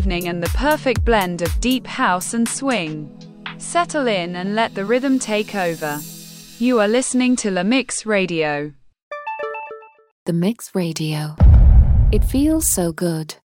evening and the perfect blend of deep house and swing. Settle in and let the rhythm take over. You are listening to The Mix Radio. The Mix Radio. It feels so good.